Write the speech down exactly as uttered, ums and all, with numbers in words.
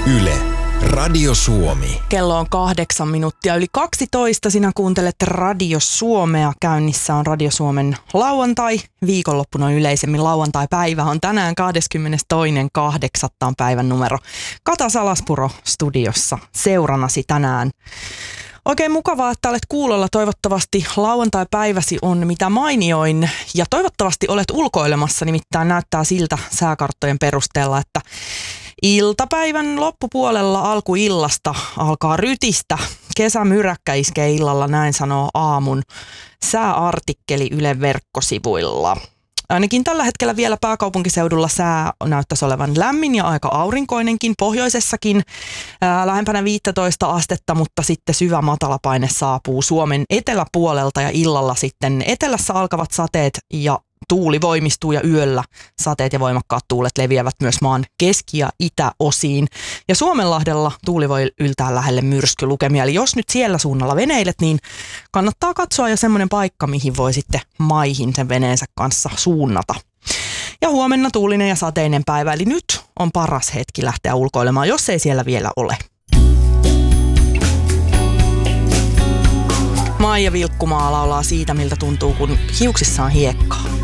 Yle, Radio Suomi. Kello on kahdeksan minuuttia yli kaksitoista. Sinä kuuntelet Radio Suomea. Käynnissä on Radio Suomen lauantai. Viikonloppuna yleisemmin lauantai-päivä on tänään kahdeskymmenestoinen kahdeksatta päivän numero. Kata Salaspuro studiossa seuranasi tänään. Oikein mukavaa, että olet kuulolla. Toivottavasti lauantai-päiväsi on mitä mainioin ja toivottavasti olet ulkoilemassa. Nimittäin näyttää siltä sääkarttojen perusteella, että iltapäivän loppupuolella alkuillasta alkaa rytistä. Kesämyräkkä iskee illalla, näin sanoo aamun sääartikkeli Ylen verkkosivuilla. Ainakin tällä hetkellä vielä pääkaupunkiseudulla sää näyttäisi olevan lämmin ja aika aurinkoinenkin. Pohjoisessakin ää, lähempänä viisitoista astetta, mutta sitten syvä matalapaine saapuu Suomen eteläpuolelta ja illalla sitten etelässä alkavat sateet ja tuuli voimistuu ja yöllä sateet ja voimakkaat tuulet leviävät myös maan keski- ja itäosiin. Ja Suomenlahdella tuuli voi yltää lähelle myrskylukemia. Eli jos nyt siellä suunnalla veneilet, niin kannattaa katsoa jo semmoinen paikka, mihin voi sitten maihin sen veneensä kanssa suunnata. Ja huomenna tuulinen ja sateinen päivä, eli nyt on paras hetki lähteä ulkoilemaan, jos ei siellä vielä ole. Maija Vilkkumaa laulaa siitä, miltä tuntuu, kun hiuksissa on hiekkaa.